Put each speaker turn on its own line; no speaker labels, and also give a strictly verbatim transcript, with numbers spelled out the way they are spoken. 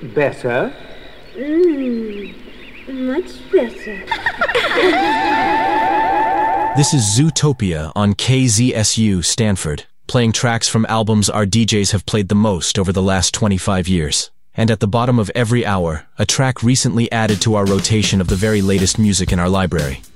better?
Mmm, much better.
This is Zootopia on K Z S U Stanford, playing tracks from albums our D Js have played the most over the last twenty-five years. And at the bottom of every hour, a track recently added to our rotation of the very latest music in our library.